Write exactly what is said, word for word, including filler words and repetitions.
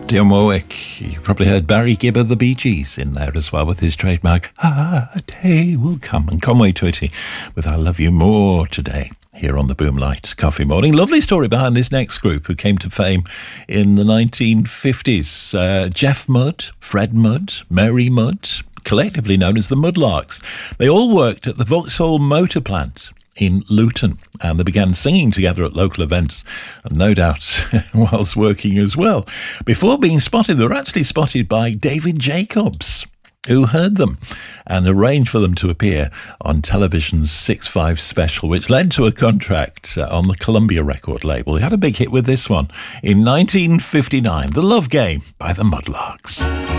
Dionne Warwick. You probably heard Barry Gibb of the Bee Gees in there as well with his trademark "Ah, a day will come," and Conway Twitty with "I Love You More" today here on the Boomlight Coffee Morning. Lovely story behind this next group who came to fame in the nineteen fifties. Uh, Jeff Mudd, Fred Mudd, Mary Mudd, collectively known as the Mudlarks. They all worked at the Vauxhall Motor Plant in Luton, and they began singing together at local events, and no doubt whilst working as well. Before being spotted, they were actually spotted by David Jacobs, who heard them and arranged for them to appear on television's six five special, which led to a contract uh, on the Columbia record label. They had a big hit with this one in nineteen fifty-nine, The Love Game by the Mudlarks.